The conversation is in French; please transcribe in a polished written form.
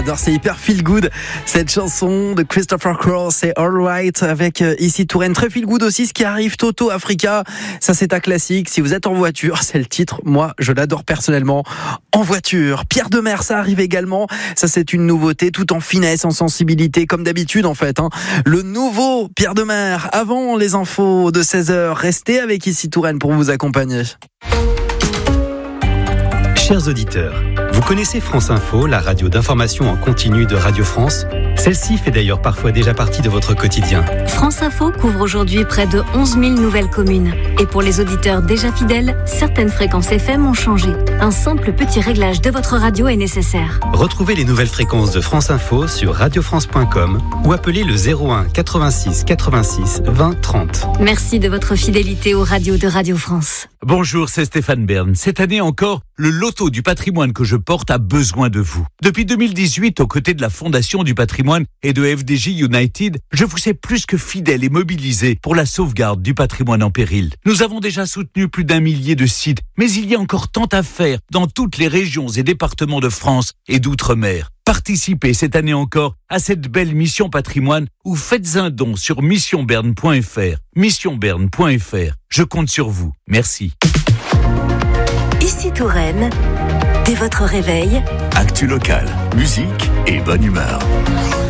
C'est hyper feel good cette chanson de Christopher Cross, c'est Alright avec ici Touraine. Très feel good aussi ce qui arrive, Toto Africa, ça c'est un classique. Si vous êtes en voiture, c'est le titre, moi je l'adore personnellement, en voiture. Pierre Demers, ça arrive également, ça c'est une nouveauté, tout en finesse, en sensibilité comme d'habitude en fait. Le nouveau Pierre Demers, avant les infos de 16h, restez avec ici Touraine pour vous accompagner. Chers auditeurs, vous connaissez France Info, la radio d'information en continu de Radio France ? Celle-ci fait d'ailleurs parfois déjà partie de votre quotidien. France Info couvre aujourd'hui près de 11 000 nouvelles communes. Et pour les auditeurs déjà fidèles, certaines fréquences FM ont changé. Un simple petit réglage de votre radio est nécessaire. Retrouvez les nouvelles fréquences de France Info sur radiofrance.com ou appelez le 01 86 86 20 30. Merci de votre fidélité aux radios de Radio France. Bonjour, c'est Stéphane Bern. Cette année encore, le loto du patrimoine que je porte a besoin de vous. Depuis 2018, aux côtés de la Fondation du patrimoine et de FDJ United, je vous sais plus que fidèle et mobilisé pour la sauvegarde du patrimoine en péril. Nous avons déjà soutenu plus d'1 millier de sites, mais il y a encore tant à faire dans toutes les régions et départements de France et d'outre-mer. Participez cette année encore à cette belle mission patrimoine ou faites un don sur missionberne.fr. Missionberne.fr. Je compte sur vous. Merci. Ici Touraine, dès votre réveil, actu local, musique et bonne humeur.